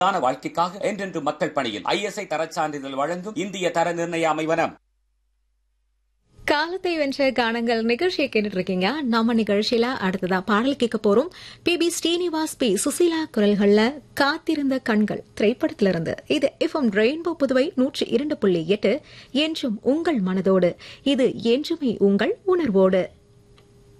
வாழ்க்கைக்காக என்றென்று மக்கள் பணியில் ISI தரச் சான்றிதழ் வழங்கும் இந்திய தர நிர்ணய அமைவனம். காலத்தை வென்ற கானங்கள் நிகழ்ச்சியை கேட்டுட்டு இருக்கீங்க. நம்ம நிகழ்ச்சியில அடுத்ததா பாடல் கேட்க போறோம். PB ஸ்ரீனிவாஸ், P சுசீலா குரல்கள்ல காத்திருந்த கண்கள் திரைப்படத்திலிருந்து. இது FM ரெயின்போ புதுவை 102.8 என்றும் உங்கள் மனதோடு. இது என்றுமே உங்கள் உணர்வோடு.